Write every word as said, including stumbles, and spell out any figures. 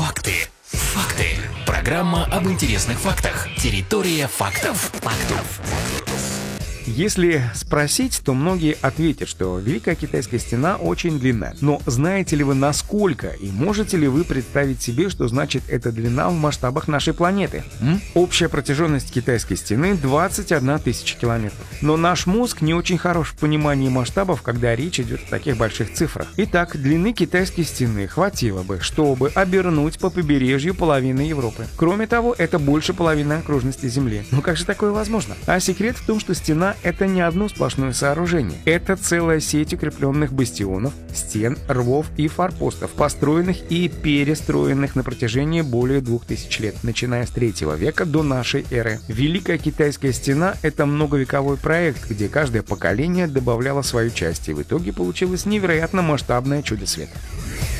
Факты. Факты. Программа об интересных фактах. Территория фактов. Фактов. Если спросить, то многие ответят, что Великая Китайская стена очень длинна. Но знаете ли вы, насколько, и можете ли вы представить себе, что значит эта длина в масштабах нашей планеты? М? Общая протяженность Китайской стены двадцать одна тысяча километров. Но наш мозг не очень хорош в понимании масштабов, когда речь идет о таких больших цифрах. Итак, длины Китайской стены хватило бы, чтобы обернуть по побережью половины Европы. Кроме того, это больше половины окружности Земли. Ну как же такое возможно? А секрет в том, что стена — это не одно сплошное сооружение. Это целая сеть укрепленных бастионов, стен, рвов и форпостов, построенных и перестроенных на протяжении более двух тысяч лет, начиная с третьего века до нашей эры. Великая Китайская стена — это многовековой проект, где каждое поколение добавляло свою часть, и в итоге получилось невероятно масштабное чудо света.